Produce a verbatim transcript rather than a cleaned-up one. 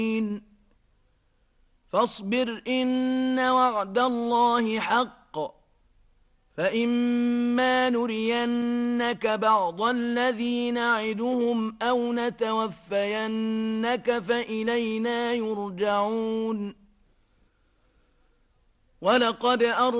فاصبر إن وعد الله حق فإما نرينك بعض الذي نعدهم أو نتوفينك فإلينا يرجعون ولقد أر